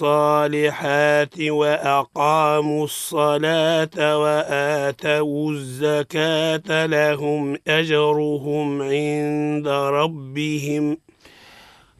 الصالحات وأقاموا الصلاة وآتوا الزكاة لهم أجرهم عند ربهم